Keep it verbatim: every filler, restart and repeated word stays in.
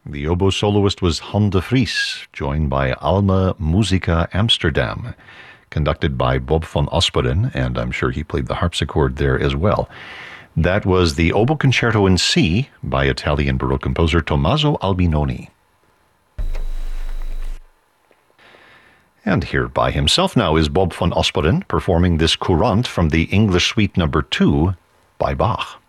The oboe soloist was Han de Vries, joined by Alma Musica Amsterdam, conducted by Bob van Asperen, and I'm sure he played the harpsichord there as well. That was the Oboe Concerto in C by Italian Baroque composer Tommaso Albinoni. And here by himself now is Bob van Asperen performing this courant from the English Suite number two by Bach.